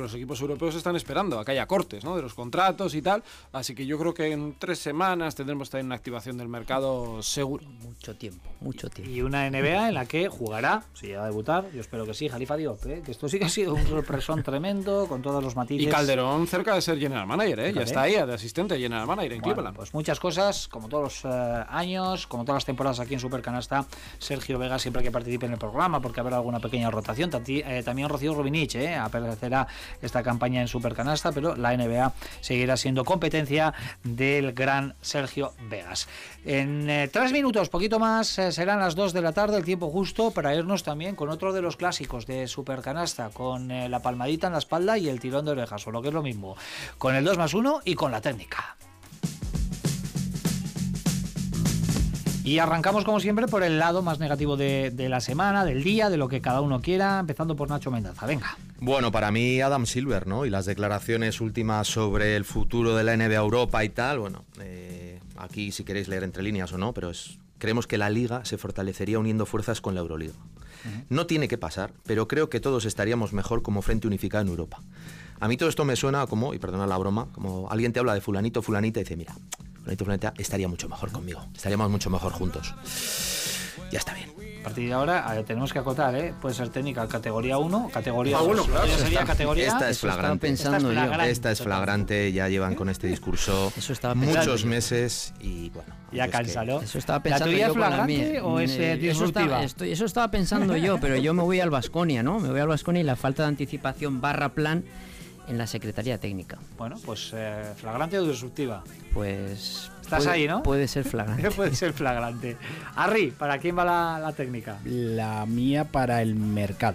los equipos europeos están esperando a que haya cortes, ¿no?, de los contratos y tal, así que yo creo que en 3 semanas tendremos también una activación del mercado seguro. Mucho tiempo. Y una NBA en la que jugará, si llega a debutar, yo espero que sí, Khalifa Diop, que esto sí que ha sido un sorpresón tremendo, con todos los matices. Y Calderón cerca de ser general manager, ya está ahí, de asistente general manager en Cleveland. Pues muchas cosas, como todos los años, como todas las temporadas aquí en Supercanasta, Sergio Vega siempre que participe en el programa, porque habrá alguna pequeña rotación. También Rocío Rubinich aparecerá esta campaña en Supercanasta, pero la NBA seguirá siendo competencia del gran Sergio Vegas. En 3 minutos, poquito más, serán las 2 de la tarde, el tiempo justo para irnos también con otro de los clásicos de Supercanasta, con la palmadita en la espalda y el tirón de orejas, o lo que es lo mismo, con el 2+1 y con la técnica. Y arrancamos como siempre por el lado más negativo de la semana, del día, de lo que cada uno quiera, empezando por Nacho Mendaza. Venga. Bueno, para mí Adam Silver, ¿no? Y las declaraciones últimas sobre el futuro de la NBA Europa y tal, bueno, aquí si queréis leer entre líneas o no, pero creemos que la Liga se fortalecería uniendo fuerzas con la Euroliga. No tiene que pasar, pero creo que todos estaríamos mejor como frente unificado en Europa. A mí todo esto me suena como, y perdona la broma, como alguien te habla de fulanito, fulanita y dice, mira, fulanito, fulanita estaría mucho mejor conmigo, estaríamos mucho mejor juntos. Ya está bien. A partir de ahora tenemos que acotar, puede ser técnica categoría 1, categoría 2. Bueno, claro. Sería categoría. Esta es flagrante. Esta es flagrante, ya llevan con este discurso muchos meses y bueno. Ya cánsalo. Eso estaba pensando ¿La tuya yo es flagrante o es disruptiva? Eso estaba pensando yo, pero yo me voy al Baskonia, ¿no? Me voy al Baskonia y la falta de anticipación / plan en la Secretaría Técnica. Bueno, pues flagrante o disruptiva. Pues estás ahí, ¿no? Puede ser flagrante. Puede ser flagrante. Arri, ¿para quién va la técnica? La mía para el mercado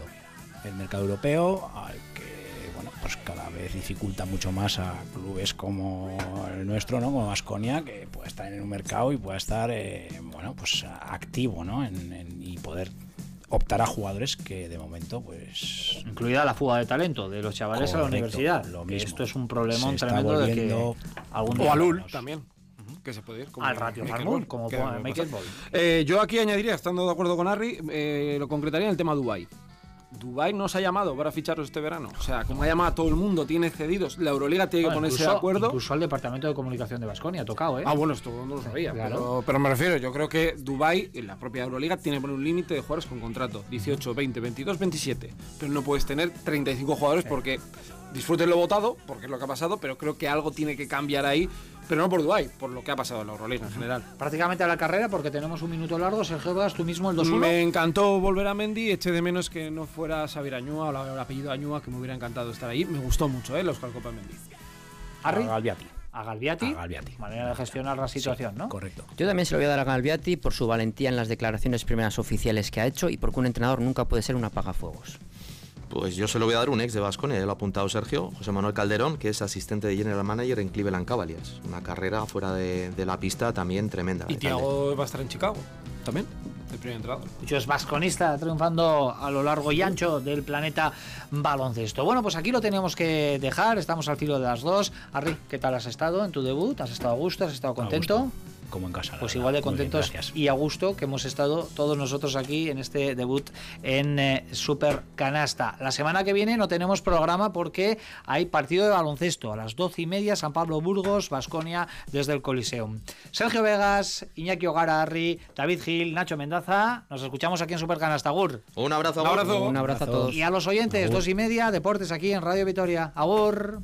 europeo, al que bueno, pues cada vez dificulta mucho más a clubes como el nuestro, ¿no?, como Baskonia, que pueda estar en un mercado y pueda estar bueno, pues activo, ¿no?, y poder optar a jugadores que de momento pues incluida la fuga de talento de los chavales. Correcto, a la universidad. Lo mismo. Esto es un problemón tremendo de que algún o Alul también, que se puede ir como al ratio Farmul, como Michael Ball. Yo aquí añadiría, estando de acuerdo con Harry, lo concretaría en el tema Dubái. Dubái nos ha llamado para ficharos este verano. O sea, como ha llamado a todo el mundo, tiene cedidos. La Euroliga tiene que ponerse de acuerdo. Incluso al departamento de comunicación de Baskonia ha tocado, bueno, esto no lo sabía. Claro. Pero me refiero, yo creo que Dubái, la propia Euroliga, tiene que poner un límite de jugadores con contrato. 18, 20, 22, 27. Pero no puedes tener 35 jugadores porque disfruten lo votado, porque es lo que ha pasado, pero creo que algo tiene que cambiar ahí. Pero no por Dubái, por lo que ha pasado en la Euroliga en general. Prácticamente a la carrera, porque tenemos un minuto largo. Sergio Vegas, tú mismo el 2-1. Me encantó volver a Mendy, eché de menos que no fuera Xavier Añúa o el apellido Añúa, que me hubiera encantado estar ahí. Me gustó mucho, los Copa Mendy. ¿Arri? A Galbiati. Manera de gestionar la situación, sí, ¿no? Correcto. Yo también se lo voy a dar a Galbiati por su valentía en las declaraciones primeras oficiales que ha hecho y porque un entrenador nunca puede ser un apagafuegos. Pues yo se lo voy a dar un ex de Baskonia, ya lo ha apuntado Sergio, José Manuel Calderón, que es asistente de General Manager en Cleveland Cavaliers. Una carrera fuera de la pista también tremenda. Y Thiago va a estar en Chicago, también, el primer entrenador. Dicho es vasconista, triunfando a lo largo y ancho del planeta baloncesto. Bueno, pues aquí lo tenemos que dejar, estamos al filo de las 2. Arri, ¿qué tal has estado en tu debut? ¿Has estado a gusto? ¿Has estado contento? Como en casa. Pues igual de contentos y a gusto que hemos estado todos nosotros aquí en este debut en Supercanasta. La semana que viene no tenemos programa porque hay partido de baloncesto a las 12:30, San Pablo Burgos, Baskonia desde el Coliseum. Sergio Vegas, Iñaki Ogara, Arri, David Gil, Nacho Mendaza, nos escuchamos aquí en Supercanasta. Agur. Un abrazo. Un abrazo a todos. Y a los oyentes, 2:30, deportes aquí en Radio Vitoria. Agur.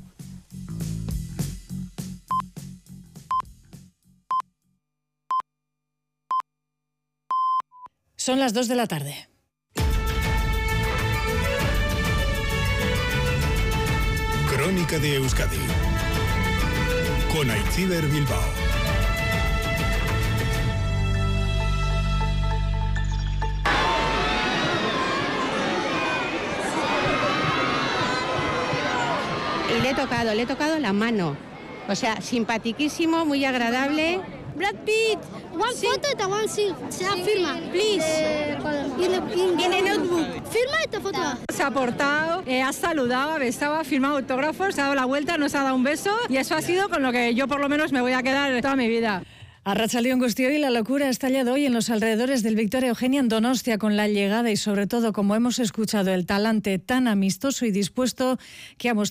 Son las 2 de la tarde. Crónica de Euskadi con Aitziber Bilbao. Y le he tocado la mano. O sea, simpatiquísimo, muy agradable. Brad Pitt, one photo, one sí. Firma, please. In the notebook. Firma esta foto. Se ha portado, ha saludado, ha besado, ha firmado autógrafos, se ha dado la vuelta, nos ha dado un beso y eso ha sido con lo que yo por lo menos me voy a quedar toda mi vida. Arratsaldeon guztioi, la locura ha estallado hoy en los alrededores del Victoria Eugenia en Donostia con la llegada y sobre todo, como hemos escuchado, el talante tan amistoso y dispuesto que ha mostrado